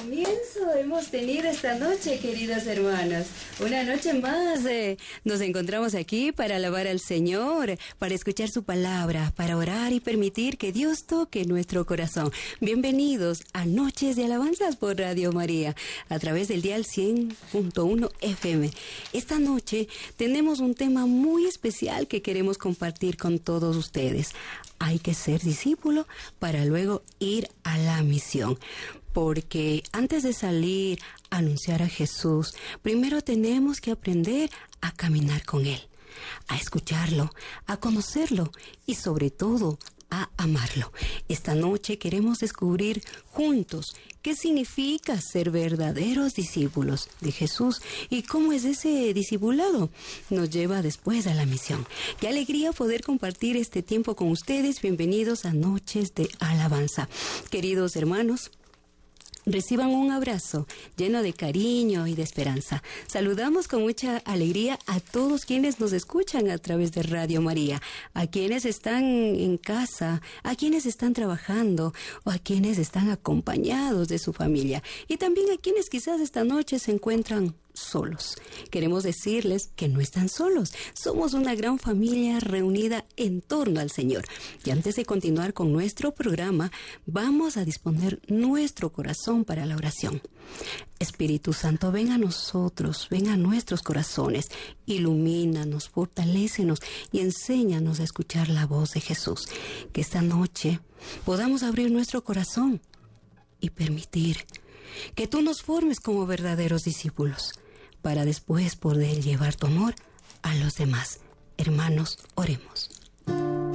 comienzo hemos tenido esta noche, queridos hermanos. Una noche más. Nos encontramos aquí para alabar al Señor, para escuchar su palabra, para orar y permitir que Dios toque nuestro corazón. Bienvenidos a Noches de Alabanzas por Radio María, a través del dial 100.1 FM. Esta noche tenemos un tema muy especial que queremos compartir con todos ustedes. Hay que ser discípulo para luego ir a la misión. Porque antes de salir a anunciar a Jesús, primero tenemos que aprender a caminar con Él, a escucharlo, a conocerlo y sobre todo a amarlo. Esta noche queremos descubrir juntos qué significa ser verdaderos discípulos de Jesús y cómo es ese discipulado nos lleva después a la misión. Qué alegría poder compartir este tiempo con ustedes. Bienvenidos a Noches de Alabanza. Queridos hermanos, reciban un abrazo lleno de cariño y de esperanza. Saludamos con mucha alegría a todos quienes nos escuchan a través de Radio María, a quienes están en casa, a quienes están trabajando o a quienes están acompañados de su familia y también a quienes quizás esta noche se encuentran solos. Queremos decirles que no están solos. Somos una gran familia reunida en torno al Señor. Y antes de continuar con nuestro programa, vamos a disponer nuestro corazón para la oración. Espíritu Santo, ven a nosotros, ven a nuestros corazones, ilumínanos, fortalécenos y enséñanos a escuchar la voz de Jesús. Que esta noche podamos abrir nuestro corazón y permitir que tú nos formes como verdaderos discípulos, para después poder llevar tu amor a los demás. Hermanos, oremos.